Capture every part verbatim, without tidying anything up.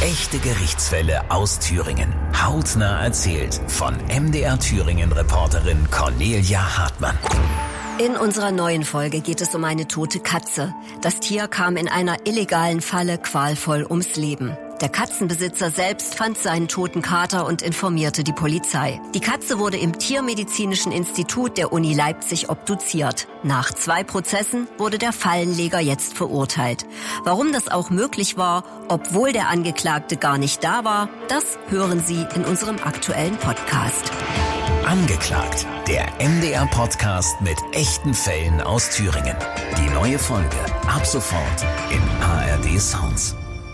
Echte Gerichtsfälle aus Thüringen. Hautnah erzählt von M D R Thüringen-Reporterin Cornelia Hartmann. In unserer neuen Folge geht es um eine tote Katze. Das Tier kam in einer illegalen Falle qualvoll ums Leben. Der Katzenbesitzer selbst fand seinen toten Kater und informierte die Polizei. Die Katze wurde im Tiermedizinischen Institut der Uni Leipzig obduziert. Nach zwei Prozessen wurde der Fallenleger jetzt verurteilt. Warum das auch möglich war, obwohl der Angeklagte gar nicht da war, das hören Sie in unserem aktuellen Podcast. Angeklagt, der M D R-Podcast mit echten Fällen aus Thüringen. Die neue Folge ab sofort in A R D Sounds.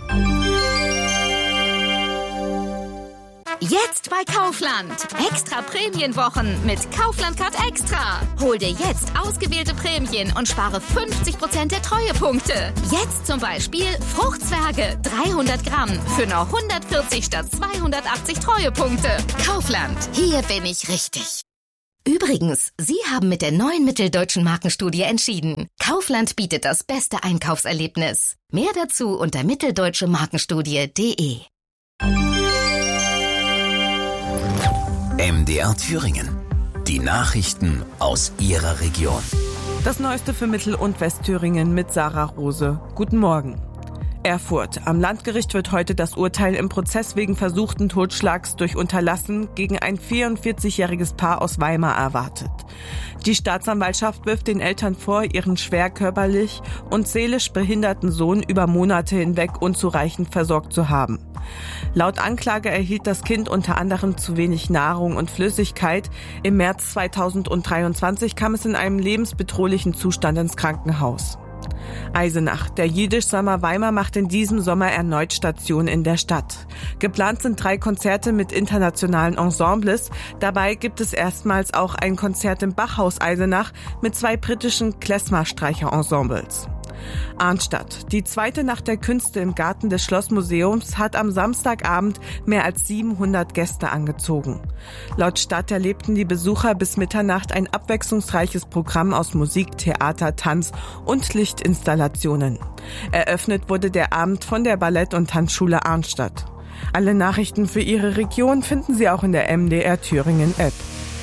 Jetzt bei Kaufland. Extra Prämienwochen mit Kaufland Card Extra. Hol dir jetzt ausgewählte Prämien und spare fünfzig Prozent der Treuepunkte. Jetzt zum Beispiel Fruchtzwerge dreihundert Gramm für nur hundertvierzig statt zweihundertachtzig Treuepunkte. Kaufland, hier bin ich richtig. Übrigens, Sie haben mit der neuen Mitteldeutschen Markenstudie entschieden. Kaufland bietet das beste Einkaufserlebnis. Mehr dazu unter mitteldeutsche markenstudie punkt de. M D R Thüringen. Die Nachrichten aus Ihrer Region. Das Neueste für Mittel- und Westthüringen mit Sarah Rose. Guten Morgen. Erfurt. Am Landgericht wird heute das Urteil im Prozess wegen versuchten Totschlags durch Unterlassen gegen ein vierundvierzigjähriges Paar aus Weimar erwartet. Die Staatsanwaltschaft wirft den Eltern vor, ihren schwer körperlich und seelisch behinderten Sohn über Monate hinweg unzureichend versorgt zu haben. Laut Anklage erhielt das Kind unter anderem zu wenig Nahrung und Flüssigkeit. Im März zweitausenddreiundzwanzig kam es in einem lebensbedrohlichen Zustand ins Krankenhaus. Eisenach. Der Jiddisch-Sommer Weimar macht in diesem Sommer erneut Station in der Stadt. Geplant sind drei Konzerte mit internationalen Ensembles. Dabei gibt es erstmals auch ein Konzert im Bachhaus Eisenach mit zwei britischen Klezmer-Streicher-Ensembles. Arnstadt. Die zweite Nacht der Künste im Garten des Schlossmuseums hat am Samstagabend mehr als siebenhundert Gäste angezogen. Laut Stadt erlebten die Besucher bis Mitternacht ein abwechslungsreiches Programm aus Musik, Theater, Tanz und Lichtinstallationen. Eröffnet wurde der Abend von der Ballett- und Tanzschule Arnstadt. Alle Nachrichten für Ihre Region finden Sie auch in der M D R Thüringen App.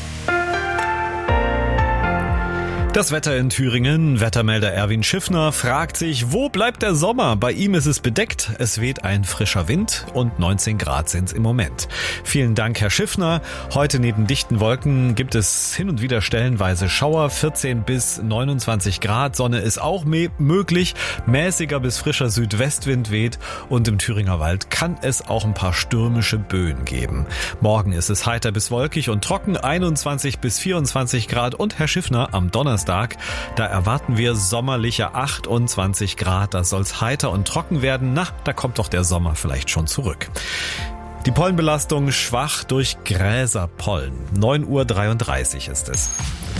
Das Wetter in Thüringen. Wettermelder Erwin Schiffner fragt sich, wo bleibt der Sommer? Bei ihm ist es bedeckt, es weht ein frischer Wind und neunzehn Grad sind es im Moment. Vielen Dank, Herr Schiffner. Heute neben dichten Wolken gibt es hin und wieder stellenweise Schauer, vierzehn bis neunundzwanzig Grad. Sonne ist auch me- möglich, mäßiger bis frischer Südwestwind weht und im Thüringer Wald kann es auch ein paar stürmische Böen geben. Morgen ist es heiter bis wolkig und trocken, einundzwanzig bis vierundzwanzig Grad und Herr Schiffner am Donnerstag Da erwarten wir sommerliche achtundzwanzig Grad. Da soll's heiter und trocken werden. Na, da kommt doch der Sommer vielleicht schon zurück. Die Pollenbelastung schwach durch Gräserpollen. neun Uhr dreiunddreißig ist es.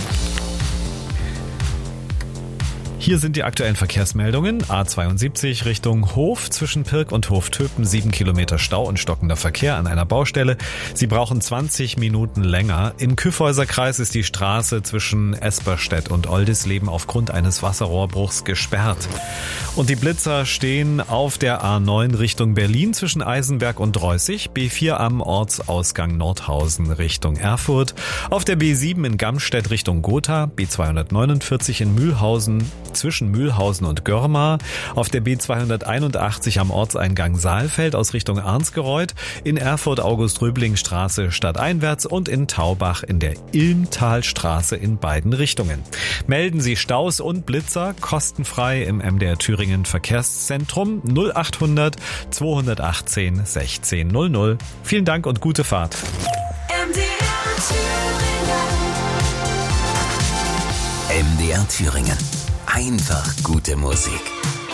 Hier sind die aktuellen Verkehrsmeldungen. A zweiundsiebzig Richtung Hof zwischen Pirk und Hoftöpen. sieben Kilometer Stau und stockender Verkehr an einer Baustelle. Sie brauchen zwanzig Minuten länger. Im Kyffhäuserkreis ist die Straße zwischen Esperstedt und Oldisleben aufgrund eines Wasserrohrbruchs gesperrt. Und die Blitzer stehen auf der A neun Richtung Berlin zwischen Eisenberg und Reußig. B vier am Ortsausgang Nordhausen Richtung Erfurt. Auf der B sieben in Gamstedt Richtung Gotha. B zweihundertneunundvierzig in Mühlhausen zwischen Mühlhausen und Görmar, auf der B zweihunderteinundachtzig am Ortseingang Saalfeld aus Richtung Arnsgereuth, in Erfurt August-Röbling-Straße stadteinwärts und in Taubach in der Ilmtalstraße in beiden Richtungen. Melden Sie Staus und Blitzer kostenfrei im M D R Thüringen Verkehrszentrum null achthundert zweihundertachtzehn sechzehn null null. Vielen Dank und gute Fahrt. M D R Thüringen. M D R Thüringen. Einfach gute Musik.